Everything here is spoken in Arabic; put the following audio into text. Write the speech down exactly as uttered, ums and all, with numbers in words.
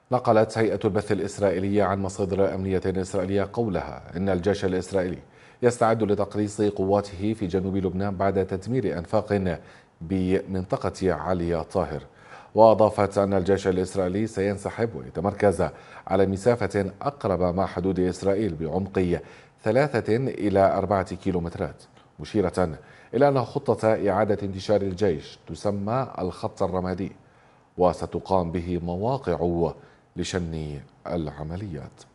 نقلت هيئة البث الإسرائيلية عن مصادر أمنية إسرائيلية قولها إن الجيش الإسرائيلي يستعد لتقليص قواته في جنوب لبنان بعد تدمير أنفاق بمنطقة علي طاهر. وأضافت أن الجيش الإسرائيلي سينسحب ويتمركز على مسافة أقرب مع حدود إسرائيل بعمق ثلاثة إلى أربعة كيلومترات، مشيرة إلى أن خطة إعادة انتشار الجيش تسمى الخط الرمادي، وستقام به مواقع لشن العمليات.